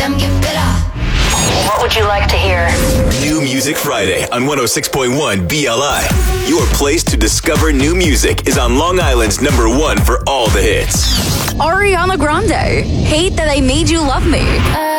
them get better. What would you like to hear? New Music Friday on 106.1 BLI. Your place to discover new music is on Long Island's #1 for all the hits. Ariana Grande, Hate That I Made You Love Me.